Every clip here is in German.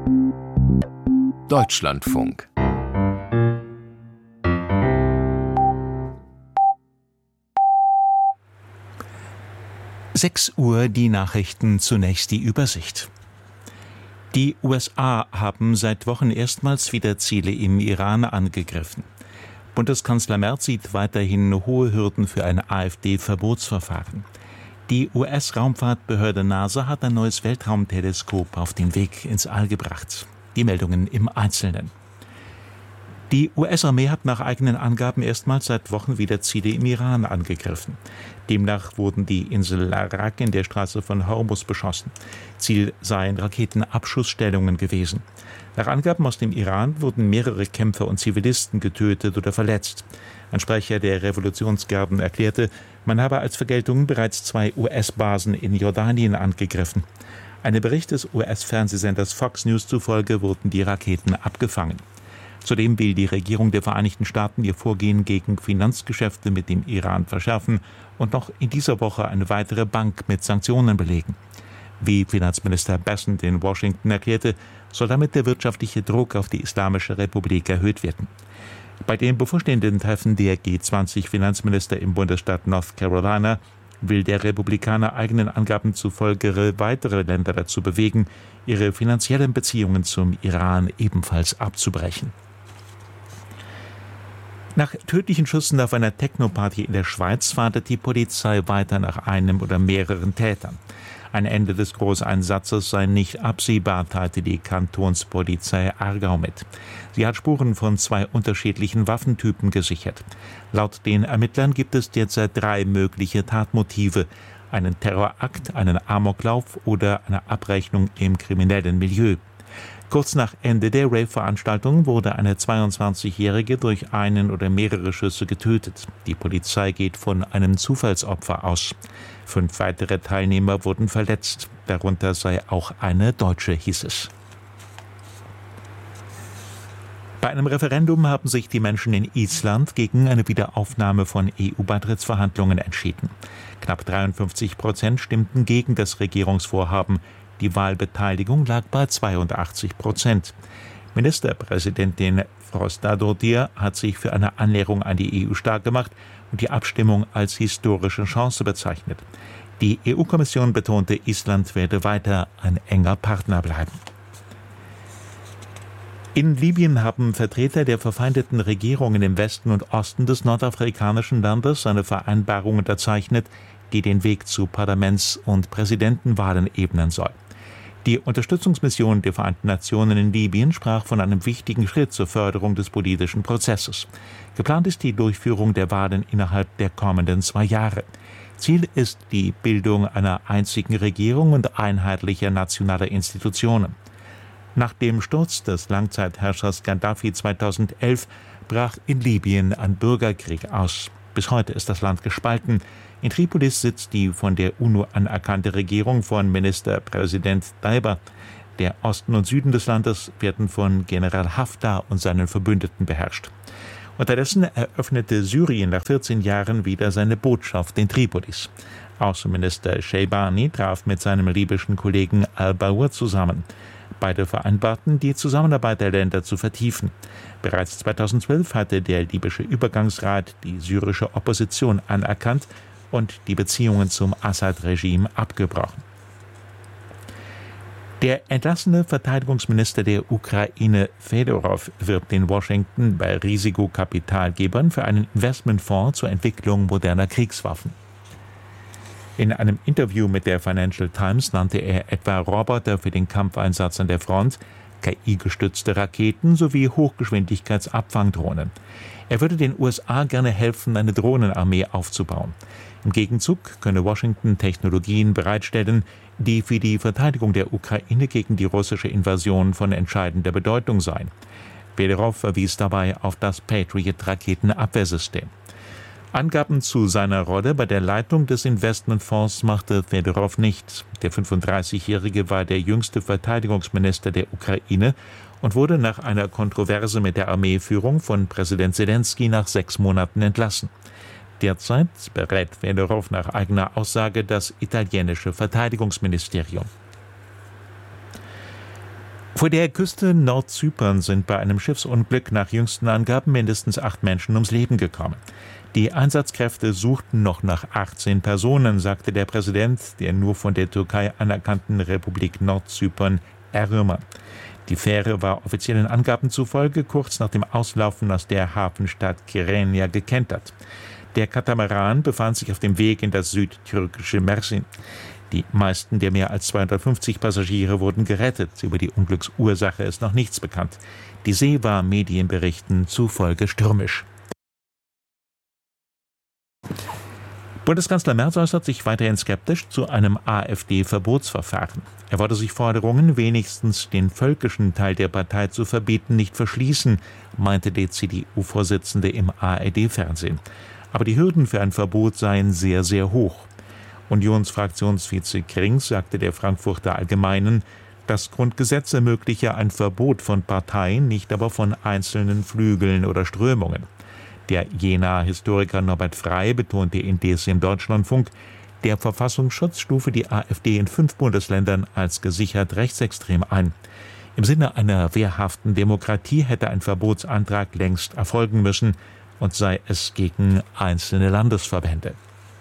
Deutschlandfunk. Uhr, die Nachrichten, zunächst die Übersicht. Die USA haben seit Wochen erstmals wieder Ziele im Iran angegriffen. Bundeskanzler Merz sieht weiterhin hohe Hürden für ein AfD-Verbotsverfahren. Die US-Raumfahrtbehörde NASA hat ein neues Weltraumteleskop auf den Weg ins All gebracht. Die Meldungen im Einzelnen. Die US-Armee hat nach eigenen Angaben erstmals seit Wochen wieder Ziele im Iran angegriffen. Demnach wurden die Insel Larak in der Straße von Hormuz beschossen. Ziel seien Raketenabschussstellungen gewesen. Nach Angaben aus dem Iran wurden mehrere Kämpfer und Zivilisten getötet oder verletzt. Ein Sprecher der Revolutionsgarden erklärte, man habe als Vergeltung bereits 2 US-Basen in Jordanien angegriffen. Einem Bericht des US-Fernsehsenders Fox News zufolge wurden die Raketen abgefangen. Zudem will die Regierung der Vereinigten Staaten ihr Vorgehen gegen Finanzgeschäfte mit dem Iran verschärfen und noch in dieser Woche eine weitere Bank mit Sanktionen belegen. Wie Finanzminister Bessent in Washington erklärte, soll damit der wirtschaftliche Druck auf die Islamische Republik erhöht werden. Bei dem bevorstehenden Treffen der G20-Finanzminister im Bundesstaat North Carolina will der Republikaner eigenen Angaben zufolge weitere Länder dazu bewegen, ihre finanziellen Beziehungen zum Iran ebenfalls abzubrechen. Nach tödlichen Schüssen auf einer Techno-Party in der Schweiz fahndet die Polizei weiter nach einem oder mehreren Tätern. Ein Ende des Großeinsatzes sei nicht absehbar, teilte die Kantonspolizei Aargau mit. Sie hat Spuren von 2 unterschiedlichen Waffentypen gesichert. Laut den Ermittlern gibt es derzeit 3 mögliche Tatmotive: einen Terrorakt, einen Amoklauf oder eine Abrechnung im kriminellen Milieu. Kurz nach Ende der Rave-Veranstaltung wurde eine 22-Jährige durch einen oder mehrere Schüsse getötet. Die Polizei geht von einem Zufallsopfer aus. 5 weitere Teilnehmer wurden verletzt. Darunter sei auch eine Deutsche, hieß es. Bei einem Referendum haben sich die Menschen in Island gegen eine Wiederaufnahme von EU-Beitrittsverhandlungen entschieden. Knapp 53% stimmten gegen das Regierungsvorhaben. Die Wahlbeteiligung lag bei 82%. Ministerpräsidentin Frostadóttir hat sich für eine Annäherung an die EU stark gemacht und die Abstimmung als historische Chance bezeichnet. Die EU-Kommission betonte, Island werde weiter ein enger Partner bleiben. In Libyen haben Vertreter der verfeindeten Regierungen im Westen und Osten des nordafrikanischen Landes eine Vereinbarung unterzeichnet, die den Weg zu Parlaments- und Präsidentenwahlen ebnen soll. Die Unterstützungsmission der Vereinten Nationen in Libyen sprach von einem wichtigen Schritt zur Förderung des politischen Prozesses. Geplant ist die Durchführung der Wahlen innerhalb der kommenden 2 Jahre. Ziel ist die Bildung einer einzigen Regierung und einheitlicher nationaler Institutionen. Nach dem Sturz des Langzeitherrschers Gaddafi 2011 brach in Libyen ein Bürgerkrieg aus. Bis heute ist das Land gespalten. In Tripolis sitzt die von der UNO anerkannte Regierung von Ministerpräsident Daiba. Der Osten und Süden des Landes werden von General Haftar und seinen Verbündeten beherrscht. Unterdessen eröffnete Syrien nach 14 Jahren wieder seine Botschaft in Tripolis. Außenminister Sheibani traf mit seinem libyschen Kollegen al-Baour zusammen. Beide vereinbarten, die Zusammenarbeit der Länder zu vertiefen. Bereits 2012 hatte der libysche Übergangsrat die syrische Opposition anerkannt und die Beziehungen zum Assad-Regime abgebrochen. Der entlassene Verteidigungsminister der Ukraine, Fedorov, wirbt in Washington bei Risikokapitalgebern für einen Investmentfonds zur Entwicklung moderner Kriegswaffen. In einem Interview mit der Financial Times nannte er etwa Roboter für den Kampfeinsatz an der Front, KI-gestützte Raketen sowie Hochgeschwindigkeitsabfangdrohnen. Er würde den USA gerne helfen, eine Drohnenarmee aufzubauen. Im Gegenzug könne Washington Technologien bereitstellen, die für die Verteidigung der Ukraine gegen die russische Invasion von entscheidender Bedeutung seien. Fedorov verwies dabei auf das Patriot-Raketenabwehrsystem. Angaben zu seiner Rolle bei der Leitung des Investmentfonds machte Fedorov nicht. Der 35-Jährige war der jüngste Verteidigungsminister der Ukraine und wurde nach einer Kontroverse mit der Armeeführung von Präsident Selenskyj nach 6 Monaten entlassen. Derzeit berät Fedorov nach eigener Aussage das italienische Verteidigungsministerium. Vor der Küste Nordzyperns sind bei einem Schiffsunglück nach jüngsten Angaben mindestens 8 Menschen ums Leben gekommen. Die Einsatzkräfte suchten noch nach 18 Personen, sagte der Präsident der nur von der Türkei anerkannten Republik Nordzypern, Erdogan. Die Fähre war offiziellen Angaben zufolge kurz nach dem Auslaufen aus der Hafenstadt Kyrenia gekentert. Der Katamaran befand sich auf dem Weg in das südtürkische Mersin. Die meisten der mehr als 250 Passagiere wurden gerettet. Über die Unglücksursache ist noch nichts bekannt. Die See war Medienberichten zufolge stürmisch. Bundeskanzler Merz äußert sich weiterhin skeptisch zu einem AfD-Verbotsverfahren. Er wollte sich Forderungen, wenigstens den völkischen Teil der Partei zu verbieten, nicht verschließen, meinte der CDU-Vorsitzende im ARD-Fernsehen. Aber die Hürden für ein Verbot seien sehr, sehr hoch. Unionsfraktionsvize Krings sagte der Frankfurter Allgemeinen, das Grundgesetz ermögliche ein Verbot von Parteien, nicht aber von einzelnen Flügeln oder Strömungen. Der Jenaer Historiker Norbert Frey betonte indes im Deutschlandfunk, der Verfassungsschutz stufe die AfD in 5 Bundesländern als gesichert rechtsextrem ein. Im Sinne einer wehrhaften Demokratie hätte ein Verbotsantrag längst erfolgen müssen und sei es gegen einzelne Landesverbände.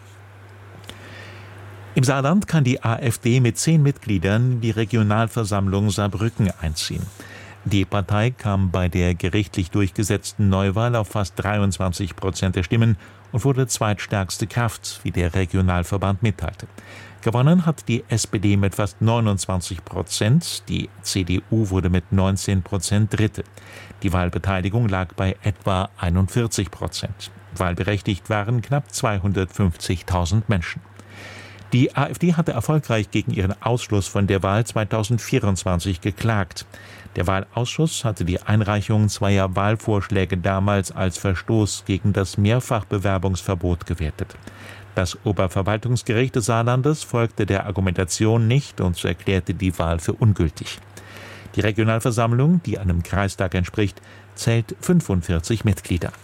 Im Saarland kann die AfD mit 10 Mitgliedern die Regionalversammlung Saarbrücken einziehen. Die Partei kam bei der gerichtlich durchgesetzten Neuwahl auf fast 23% der Stimmen und wurde zweitstärkste Kraft, wie der Regionalverband mitteilte. Gewonnen hat die SPD mit fast 29%, die CDU wurde mit 19% Dritte. Die Wahlbeteiligung lag bei etwa 41%. Wahlberechtigt waren knapp 250.000 Menschen. Die AfD hatte erfolgreich gegen ihren Ausschluss von der Wahl 2024 geklagt. Der Wahlausschuss hatte die Einreichung 2 Wahlvorschläge damals als Verstoß gegen das Mehrfachbewerbungsverbot gewertet. Das Oberverwaltungsgericht des Saarlandes folgte der Argumentation nicht und erklärte die Wahl für ungültig. Die Regionalversammlung, die einem Kreistag entspricht, zählt 45 Mitglieder.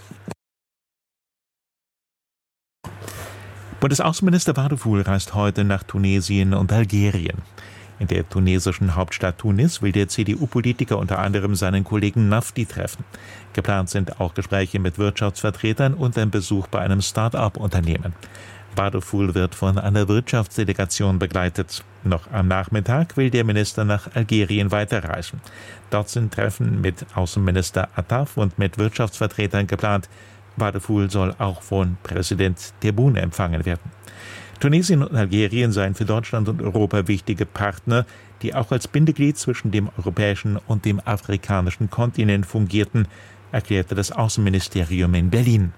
Bundesaußenminister Wadefuhl reist heute nach Tunesien und Algerien. In der tunesischen Hauptstadt Tunis will der CDU-Politiker unter anderem seinen Kollegen Nafti treffen. Geplant sind auch Gespräche mit Wirtschaftsvertretern und ein Besuch bei einem Start-up-Unternehmen. Wadefuhl wird von einer Wirtschaftsdelegation begleitet. Noch am Nachmittag will der Minister nach Algerien weiterreisen. Dort sind Treffen mit Außenminister Attaf und mit Wirtschaftsvertretern geplant. Wadefuhl soll auch von Präsident Tebboune empfangen werden. Tunesien und Algerien seien für Deutschland und Europa wichtige Partner, die auch als Bindeglied zwischen dem europäischen und dem afrikanischen Kontinent fungierten, erklärte das Außenministerium in Berlin.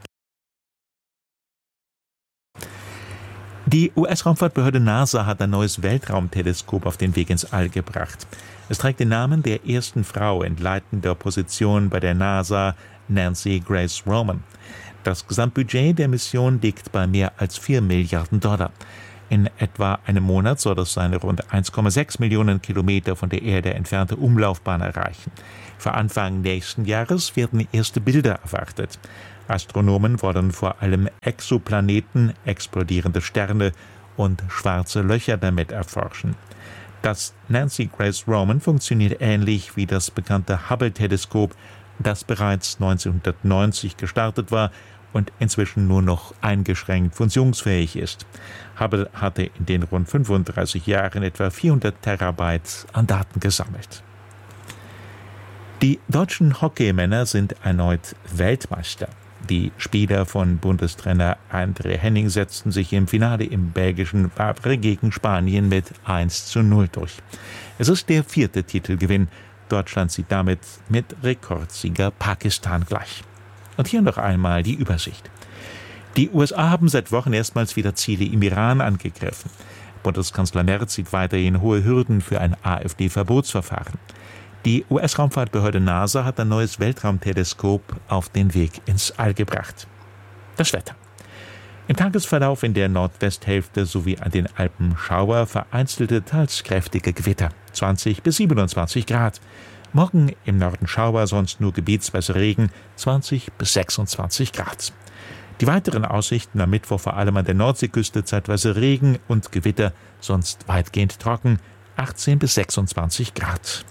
Die US-Raumfahrtbehörde NASA hat ein neues Weltraumteleskop auf den Weg ins All gebracht. Es trägt den Namen der ersten Frau in leitender Position bei der NASA, Nancy Grace Roman. Das Gesamtbudget der Mission liegt bei mehr als $4 Milliarden. In etwa einem Monat soll es seine rund 1,6 Millionen Kilometer von der Erde entfernte Umlaufbahn erreichen. Für Anfang nächsten Jahres werden erste Bilder erwartet. Astronomen wollen vor allem Exoplaneten, explodierende Sterne und schwarze Löcher damit erforschen. Das Nancy Grace Roman funktioniert ähnlich wie das bekannte Hubble-Teleskop, das bereits 1990 gestartet war und inzwischen nur noch eingeschränkt funktionsfähig ist. Hubble hatte in den rund 35 Jahren etwa 400 Terabyte an Daten gesammelt. Die deutschen Hockeymänner sind erneut Weltmeister. Die Spieler von Bundestrainer André Henning setzten sich im Finale im belgischen Wavre gegen Spanien mit 1:0 durch. Es ist der 4. Titelgewinn. Deutschland zieht damit mit Rekordsieger Pakistan gleich. Und hier noch einmal die Übersicht. Die USA haben seit Wochen erstmals wieder Ziele im Iran angegriffen. Bundeskanzler Merz sieht weiterhin hohe Hürden für ein AfD-Verbotsverfahren. Die US-Raumfahrtbehörde NASA hat ein neues Weltraumteleskop auf den Weg ins All gebracht. Das Wetter. Im Tagesverlauf in der Nordwesthälfte sowie an den Alpen Schauer, vereinzelte teils kräftige Gewitter, 20 bis 27 Grad. Morgen im Norden Schauer, sonst nur gebietsweise Regen, 20 bis 26 Grad. Die weiteren Aussichten am Mittwoch vor allem an der Nordseeküste zeitweise Regen und Gewitter, sonst weitgehend trocken, 18 bis 26 Grad.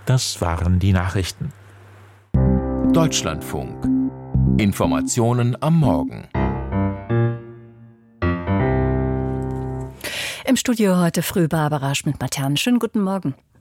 Das waren die Nachrichten. Deutschlandfunk. Informationen am Morgen. Im Studio heute früh Barbara Schmidt-Matern. Schönen guten Morgen.